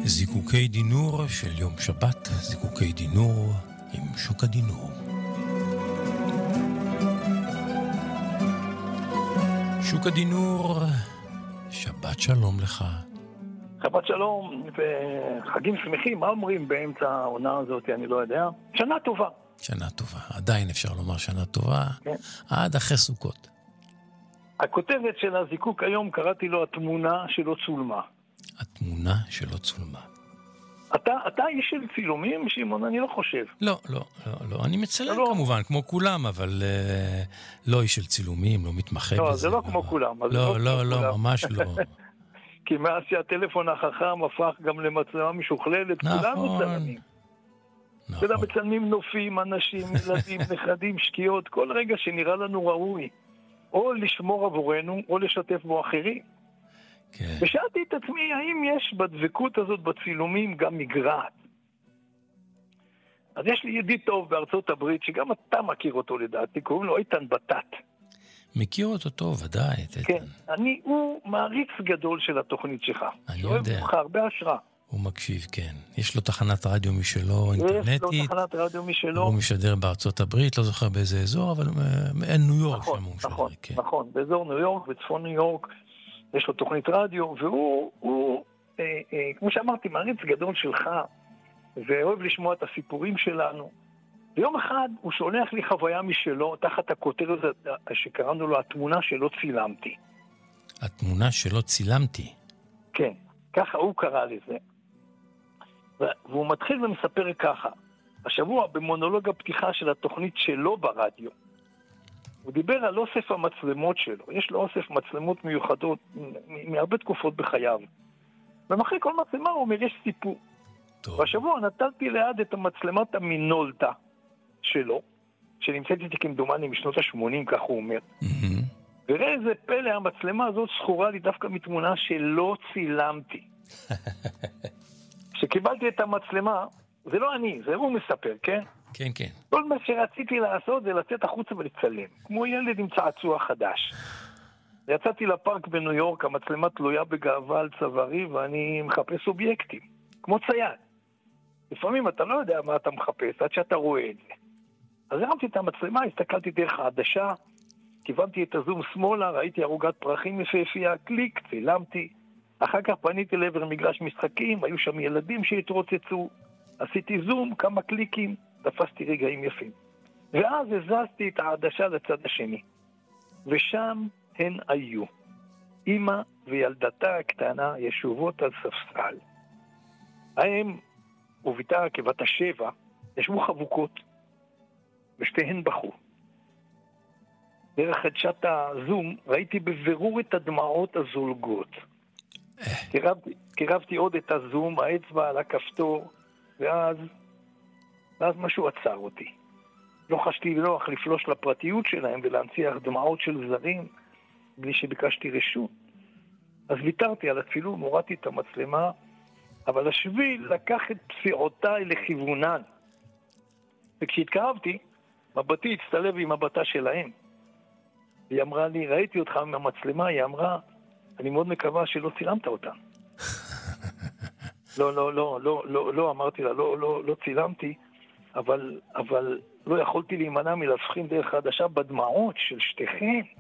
זיקוקי דינור של יום שבת, זיקוקי דינור עם שוק הדינור. שוק הדינור, שבת שלום לך. שבת שלום וחגים שמחים, מה אומרים באמצע העונה הזאת, אני לא יודע. שנה טובה. שנה טובה, עדיין אפשר לומר שנה טובה, כן. עד אחרי סוכות. הכותבת של הזיקוק היום, קראתי לו התמונה שלא צולמה. התמונה שלא צולמה. אתה איש של צילומים, שמעון? אני לא חושב. לא. אני מצלם כמובן, כמו כולם, אבל לא איש של צילומים, לא מתמחה בזה. לא, זה לא כמו כולם. לא, ממש לא. כי מאז שהטלפון החכם הפך גם למצלמה משוכללת, כולנו צלמים. אתה יודע, מצלמים נופים, אנשים, ילדים, נכדים, שקיעות, כל רגע שנראה לנו ראוי, או לשמור עבורנו, או לשתף בו אחרים. כן. ושאלתי את עצמי, האם יש בדבקות הזאת בצילומים גם מגרעת? אז יש לי ידיד טוב בארצות הברית, שגם אתה מכיר אותו לדעתי, קוראים לו איתן בטט. מכיר אותו טוב, ודאי. כן, הוא מעריץ גדול של התוכנית שלך. אני יודע. אוהב אותך, הרבה השראה. הוא מקשיב, כן. יש לו תחנת רדיו משלו, אינטרנטית. יש לו תחנת רדיו משלו. הוא משדר בארצות הברית, לא זוכר באיזה אזור, אבל אין ניו יורק שם הוא משדר. נכון, באזור ניו יורק, בצפון ניו יורק, יש לו תוכנית רדיו, והוא, כמו שאמרתי, מעריץ גדול שלך, ואוהב לשמוע את הסיפורים שלנו. ויום אחד הוא שולח לי חוויה משלו, תחת הכותרת שקראנו לו, התמונה שלא צילמתי. התמונה שלא צילמתי? כן, ככה הוא קרא לזה. והוא מתחיל ומספר ככה. השבוע במונולוג הפתיחה של התוכנית שלו ברדיו, הוא דיבר על אוסף המצלמות שלו. יש לו אוסף מצלמות מיוחדות מהרבה תקופות בחייו. ומחרי כל מצלמה הוא אומר, יש סיפור. טוב. והשבוע נטלתי ליד את המצלמת המינולטה שלו, שנמצאת איתי כמדומני משנות ה-80, כך הוא אומר. וראה איזה פלא, המצלמה הזאת זכורה לי דווקא מתמונה שלא צילמתי. כשקיבלתי את המצלמה, זה לא אני, זה הוא מספר, כן? כן, כן. כל מה שרציתי לעשות זה לצאת החוצה ולצלם, כמו ילד עם צעצוע חדש. יצאתי לפארק בניו יורק, המצלמה תלויה בגאווה על צווארי, ואני מחפש אובייקטים, כמו צייד. לפעמים אתה לא יודע מה אתה מחפש, עד שאתה רואה את זה. אז הרמתי את המצלמה, הסתכלתי דרך העדשה, כיוונתי את הזום שמאלה, ראיתי ערוגת פרחים יפהפייה, קליק, צילמתי. אחר כך פניתי לעבר מגרש משחקים, היו שם ילדים שהתרוצצו, עשיתי זום, כמה קליקים, תפסתי רגעים יפים. ואז הזזתי את העדשה לצד השני. ושם הן היו. אמא וילדתה הקטנה ישובות על ספסל. האם וביתה כבת השבע ישבו חבוקות, ושתיהן בחו. דרך חדשת הזום ראיתי בבירור את הדמעות הזולגות. קירבתי עוד את הזום, האצבע על הכפתור, ואז משהו עצר אותי. לא חשתי נוח לפלוש לפרטיות שלהם ולהנציח דמעות של זרים בלי שביקשתי רשות. אז ויתרתי על הצילום, הורדתי את המצלמה, אבל השביל לקח את פסיעותיי לכיוונן. וכשהתקרבתי, מבטי הצטלב עם מבטה שלהם. היא אמרה לי, ראיתי אותך מהמצלמה, היא אמרה, אני מאוד מקווה שלא צילמת אותה. לא, אמרתי לה, לא צילמתי, אבל לא יכולתי להימנע מלהבחין דרך חדשה בדמעות של שתיכן.